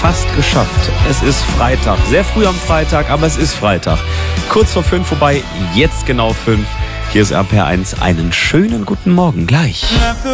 fast geschafft. Es ist Freitag, sehr früh am Freitag, aber es ist Freitag. Kurz vor 5 vorbei, jetzt genau 5. Hier ist RPR1. Einen schönen guten Morgen gleich.